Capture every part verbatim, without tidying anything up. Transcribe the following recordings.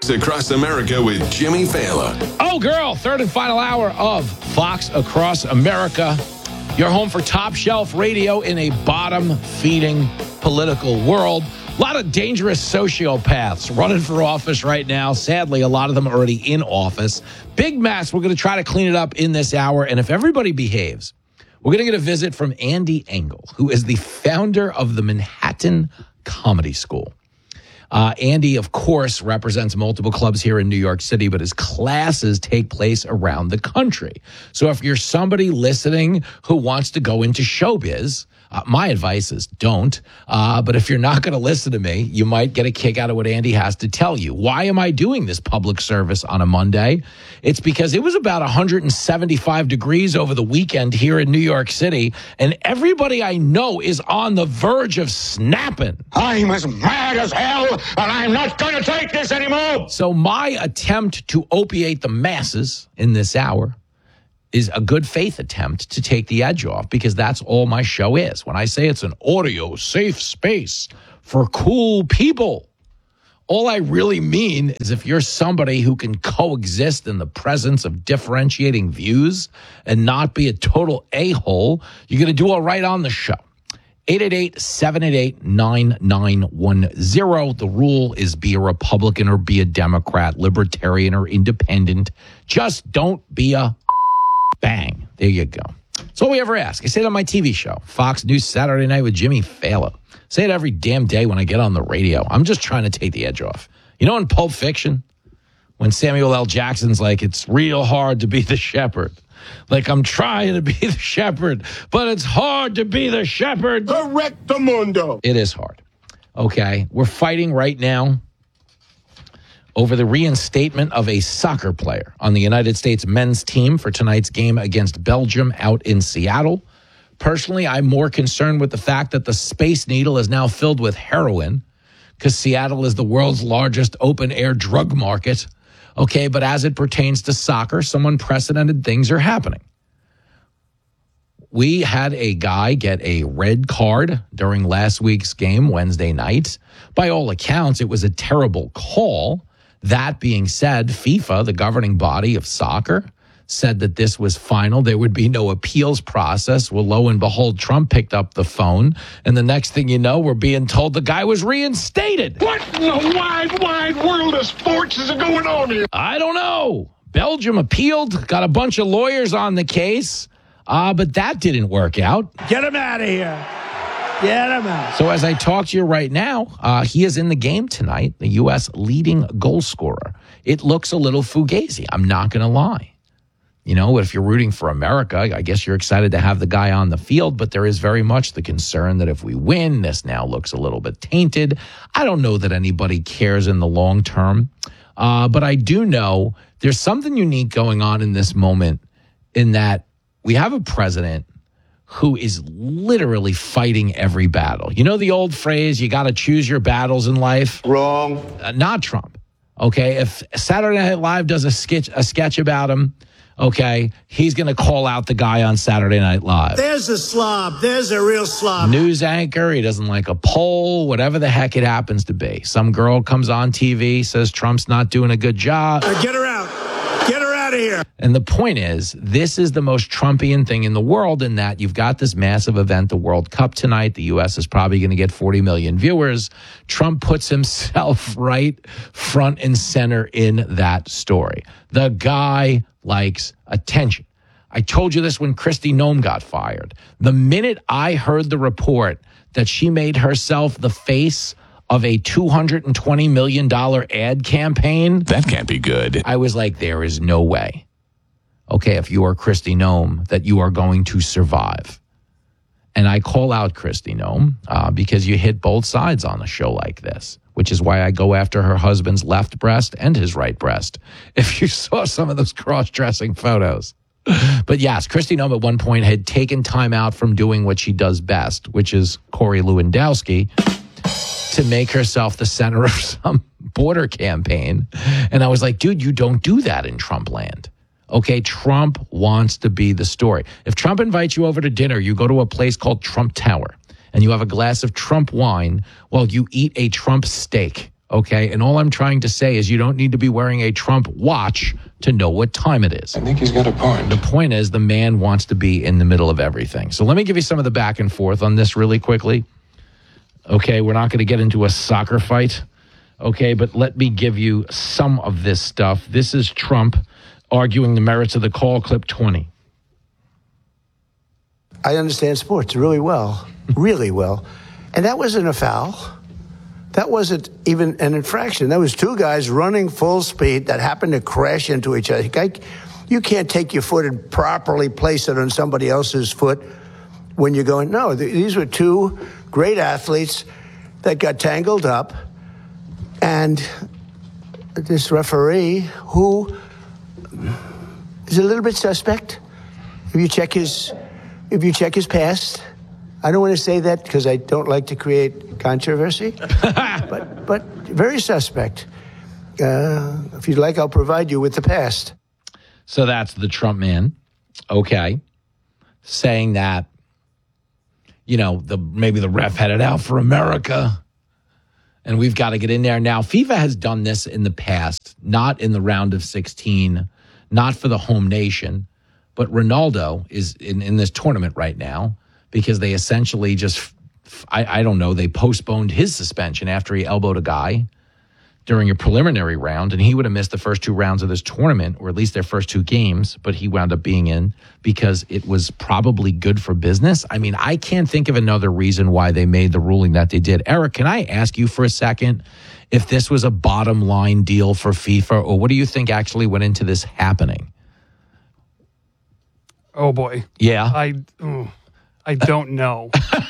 Across America with Jimmy Fallon. Oh, girl, third and final hour of Fox Across America. Your home for top shelf radio in a bottom-feeding political world. A lot of dangerous sociopaths running for office right now. Sadly, a lot of them already in office. Big mess. We're going to try to clean it up in this hour. And if everybody behaves, we're going to get a visit from Andy Engel, who is the founder of the Manhattan Comedy School. Uh, Andy, of course, represents multiple clubs here in New York City, but his classes take place around the country. So if you're somebody listening who wants to go into showbiz, uh, my advice is don't. Uh, but if you're not going to listen to me, you might get a kick out of what Andy has to tell you. Why am I doing this public service on a Monday? It's because it was about one hundred seventy-five degrees over the weekend here in New York City, and everybody I know is on the verge of snapping. I'm as mad as hell, and I'm not going to take this anymore. So my attempt to opiate the masses in this hour is a good faith attempt to take the edge off, because that's all my show is. When I say it's an audio safe space for cool people, all I really mean is if you're somebody who can coexist in the presence of differentiating views and not be a total a-hole, you're going to do all right on the show. eight eight eight, seven eight eight, nine nine one zero. The rule is be a Republican or be a Democrat, libertarian or independent. Just don't be a bang. There you go. That's all we ever ask. I say it on my T V show, Fox News Saturday Night with Jimmy Fallon. Say it every damn day when I get on the radio. I'm just trying to take the edge off. You know in Pulp Fiction, when Samuel L. Jackson's like, it's real hard to be the shepherd. Like, I'm trying to be the shepherd, but it's hard to be the shepherd. Correctamundo. It is hard. Okay, we're fighting right now over the reinstatement of a soccer player on the United States men's team for tonight's game against Belgium out in Seattle. Personally, I'm more concerned with the fact that the Space Needle is now filled with heroin, because Seattle is the world's largest open-air drug market. Okay, but as it pertains to soccer, some unprecedented things are happening. We had a guy get a red card during last week's game, Wednesday night. By all accounts, it was a terrible call. That being said, FIFA, the governing body of soccer, said that this was final. There would be no appeals process. Well, lo and behold, Trump picked up the phone, and the next thing you know, we're being told the guy was reinstated. What in the wide, wide world of sports is going on here? I don't know. Belgium appealed, got a bunch of lawyers on the case, uh, but that didn't work out. Get him out of here. Get him out. So as I talk to you right now, uh, he is in the game tonight, the U S leading goal scorer. It looks a little fugazi, I'm not going to lie. You know, if you're rooting for America, I guess you're excited to have the guy on the field, but there is very much the concern that if we win, this now looks a little bit tainted. I don't know that anybody cares in the long term, uh, but I do know there's something unique going on in this moment, in that we have a president who is literally fighting every battle. You know the old phrase, you got to choose your battles in life? Wrong. Uh, not Trump. Okay, if Saturday Night Live does a sketch, a sketch about him, okay, he's going to call out the guy on Saturday Night Live. There's a slob. There's a real slob. News anchor, he doesn't like a poll, whatever the heck it happens to be. Some girl comes on T V, says Trump's not doing a good job. Uh, get her out. Get her out of here. And the point is, this is the most Trumpian thing in the world, in that you've got this massive event, the World Cup tonight. The U S is probably going to get forty million viewers. Trump puts himself right front and center in that story. The guy likes attention. I told you this when Kristi Noem got fired. The minute I heard the report that she made herself the face of a two hundred twenty million dollars ad campaign, That can't be good. I was like, there is no way, okay, if you are Kristi Noem, that you are going to survive. And I call out Kristi Noem uh, because you hit both sides on a show like this, which is why I go after her husband's left breast and his right breast, if you saw some of those cross-dressing photos. But yes, Kristi Noem at one point had taken time out from doing what she does best, which is Corey Lewandowski, to make herself the center of some border campaign. And I was like, dude, you don't do that in Trump land. Okay, Trump wants to be the story. If Trump invites you over to dinner, you go to a place called Trump Tower, and you have a glass of Trump wine while you eat a Trump steak. Okay, and all I'm trying to say is you don't need to be wearing a Trump watch to know what time it is. I think he's got a point. The point is the man wants to be in the middle of everything. So let me give you some of the back and forth on this really quickly. Okay, we're not going to get into a soccer fight. Okay, but let me give you some of this stuff. This is Trump arguing the merits of the call, clip twenty. I understand sports really well, really well. And that wasn't a foul. That wasn't even an infraction. That was two guys running full speed that happened to crash into each other. You can't take your foot and properly place it on somebody else's foot when you're going, no, these were two great athletes that got tangled up. And this referee, who is a little bit suspect, if you check his, if you check his past, I don't want to say that because I don't like to create controversy, but but very suspect. Uh, if you'd like, I'll provide you with the past. So that's the Trump man, okay, saying that, you know, the maybe the ref had it out for America, and we've got to get in there. Now, FIFA has done this in the past, not in the round of sixteen, not for the home nation, but Ronaldo is in, in this tournament right now, because they essentially just, I, I don't know, they postponed his suspension after he elbowed a guy during a preliminary round, and he would have missed the first two rounds of this tournament, or at least their first two games, but he wound up being in because it was probably good for business. I mean, I can't think of another reason why they made the ruling that they did. Eric, can I ask you for a second if this was a bottom line deal for FIFA, or what do you think actually went into this happening? Oh, boy. Yeah. I... Oh. I don't know.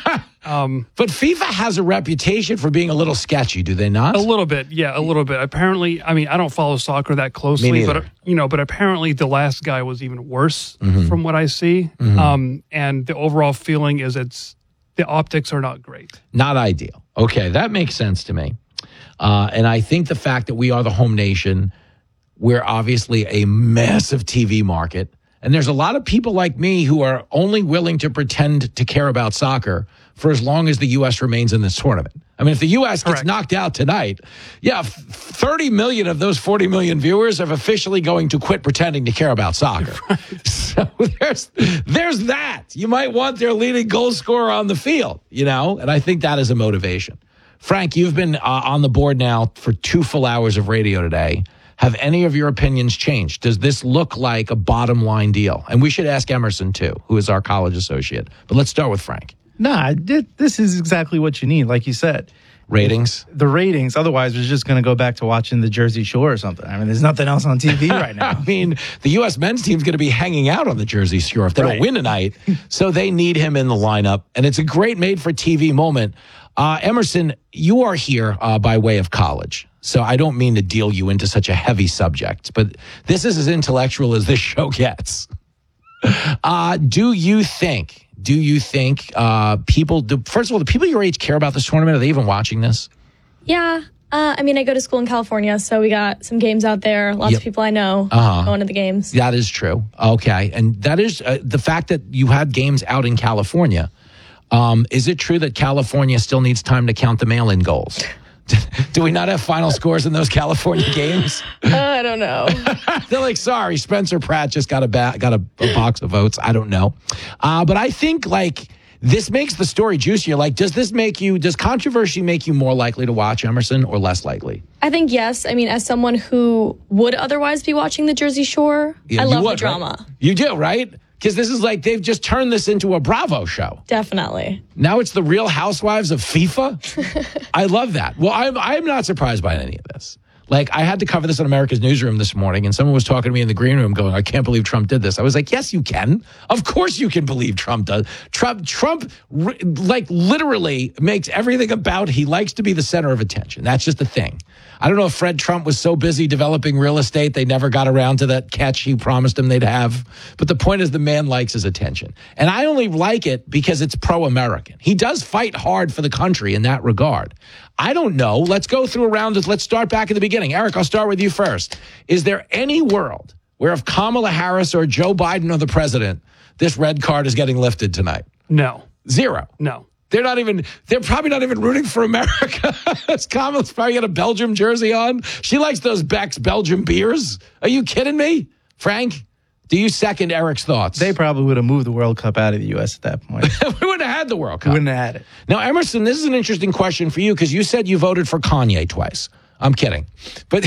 Um, but FIFA has a reputation for being a little sketchy, do they not? A little bit, yeah, a little bit. Apparently, I mean, I don't follow soccer that closely, Me but neither. you know, but apparently the last guy was even worse Mm-hmm. from what I see. Mm-hmm. Um, and the overall feeling is it's the optics are not great. Not ideal. Okay, that makes sense to me. Uh, and I think the fact that we are the home nation, we're obviously a massive T V market. And there's a lot of people like me who are only willing to pretend to care about soccer for as long as the U S remains in this tournament. I mean, if the U S gets Correct. knocked out tonight, yeah, thirty million of those forty million viewers are officially going to quit pretending to care about soccer. Right. So there's there's that. You might want their leading goal scorer on the field, you know, and I think that is a motivation. Frank, you've been uh, on the board now for two full hours of radio today. Have any of your opinions changed? Does this look like a bottom line deal? And we should ask Emerson, too, who is our college associate. But let's start with Frank. Nah, this is exactly what you need, like you said. Ratings? The ratings. Otherwise, we're just going to go back to watching the Jersey Shore or something. I mean, there's nothing else on T V right now. I mean, the U S men's team's going to be hanging out on the Jersey Shore if they Right. don't win tonight. So they need him in the lineup. And it's a great made-for-T V moment. Uh, Emerson, you are here uh, by way of college. So I don't mean to deal you into such a heavy subject, but this is as intellectual as this show gets. Uh, do you think, do you think uh, people, do, first of all, the people your age care about this tournament? Are they even watching this? Yeah. Uh, I mean, I go to school in California, so we got some games out there. Lots Yep. of people I know Uh-huh. going to the games. That is true. Okay. And that is uh, the fact that you had games out in California. Um, is it true that California still needs time to count the mail-in goals? Do we not have final scores in those California games? Uh, I don't know. They're like, sorry, Spencer Pratt just got a ba- got a, a box of votes. I don't know. Uh, but I think, like, this makes the story juicier. Like, does this make you, does controversy make you more likely to watch Emerson or less likely? I think yes. I mean, as someone who would otherwise be watching the Jersey Shore, Yeah, I you love would, the drama. right? You do, right? Because this is like, they've just turned this into a Bravo show. Definitely. Now it's the Real Housewives of FIFA. I love that. Well, I'm I'm not surprised by any of this. Like, I had to cover this on America's Newsroom this morning, and someone was talking to me in the green room going, I can't believe Trump did this. I was like, yes, you can. Of course you can believe Trump does. Trump, Trump, like, literally makes everything about, he likes to be the center of attention. That's just the thing. I don't know if Fred Trump was so busy developing real estate, they never got around to that catch he promised him they'd have. But the point is, the man likes his attention. And I only like it because it's pro-American. He does fight hard for the country in that regard. I don't know. Let's go through a round of, let's start back at the beginning. Eric, I'll start with you first. Is there any world where if Kamala Harris or Joe Biden are the president, this red card is getting lifted tonight? No. Zero. No. They're not even, they're probably not even rooting for America. Kamala's probably got a Belgium jersey on. She likes those Beck's Belgium beers. Are you kidding me? Frank, do you second Eric's thoughts? They probably would have moved the World Cup out of the U S at that point. We wouldn't have had the World Cup. Wouldn't have had it. Now, Emerson, this is an interesting question for you because you said you voted for Kanye twice. I'm kidding. But,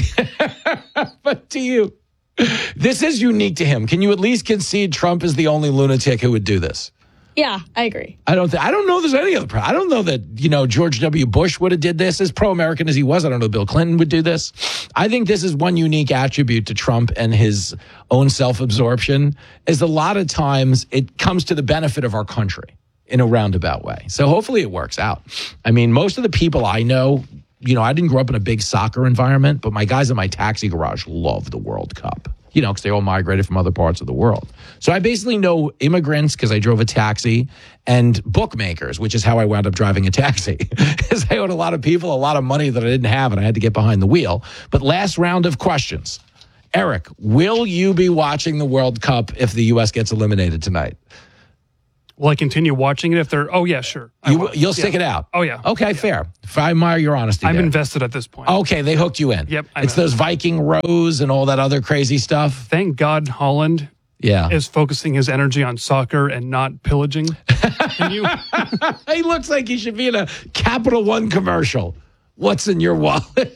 but to you, this is unique to him. Can you at least concede Trump is the only lunatic who would do this? Yeah, I agree. I don't. Th- I don't know. There's any other. Pro- I don't know that you know George W. Bush would have did this as pro-American as he was. I don't know Bill Clinton would do this. I think this is one unique attribute to Trump and his own self-absorption. Is a lot of times it comes to the benefit of our country in a roundabout way. So hopefully it works out. I mean, most of the people I know, you know, I didn't grow up in a big soccer environment, but my guys in my taxi garage love the World Cup. You know, because they all migrated from other parts of the world. So I basically know immigrants because I drove a taxi and bookmakers, which is how I wound up driving a taxi. Because I owed a lot of people a lot of money that I didn't have and I had to get behind the wheel. But last round of questions. Eric, will you be watching the World Cup if the U S gets eliminated tonight? Will I continue watching it if they're, oh, yeah, sure. I You, will. you'll stick Yeah. it out? Oh, yeah. Okay, Yeah. fair. I admire your honesty I'm there. invested at this point. Okay, they hooked you in. Yep, I'm It's in. those Viking rows and all that other crazy stuff. Thank God Holland Yeah. is focusing his energy on soccer and not pillaging. Can you? He looks like he should be in a Capital One commercial. What's in your wallet?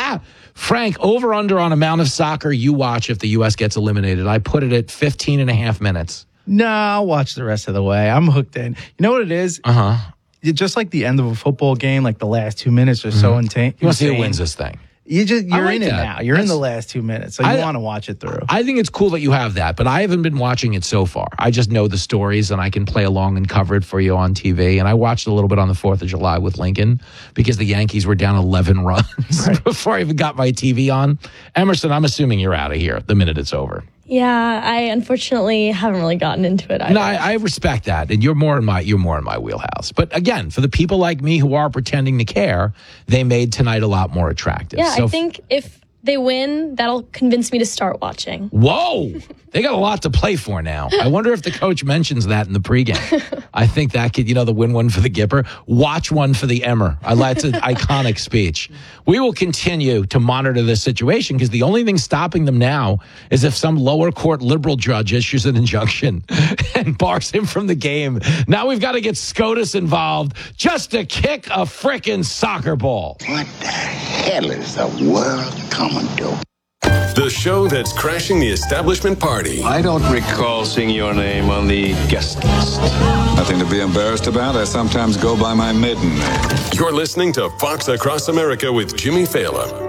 Frank, over under on amount of soccer you watch if the U S gets eliminated. I put it at fifteen and a half minutes. No, I'll watch the rest of the way. I'm hooked in. You know what it is? Uh-huh. It's just like the end of a football game, like the last two minutes are so intense. You want to see who wins this thing? You just you're like in it that. now. You're in That's- the last two minutes, so you I- want to watch it through. I think it's cool that you have that, but I haven't been watching it so far. I just know the stories and I can play along and cover it for you on T V. And I watched a little bit on the fourth of July with Lincoln because the Yankees were down eleven runs right. before I even got my T V on. Emerson, I'm assuming you're out of here the minute it's over. Yeah, I unfortunately haven't really gotten into it either. No, I, I respect that, and you're more in my you're more in my wheelhouse. But again, for the people like me who are pretending to care, they made tonight a lot more attractive. yeah, So I think if they win, that'll convince me to start watching. Whoa, they got a lot to play for now. I wonder if the coach mentions that in the pregame. I think that could, you know, the win one for the Gipper, watch one for the Emmer. I like it's an iconic speech. We will continue to monitor this situation because the only thing stopping them now is if some lower court liberal judge issues an injunction and bars him from the game. Now we've got to get SCOTUS involved just to kick a frickin' soccer ball. What the hell is the world coming to? The show that's crashing the establishment party. I don't recall seeing your name on the guest list. Nothing to be embarrassed about. I sometimes go by my maiden name. You're listening to Fox Across America with Jimmy Fallon.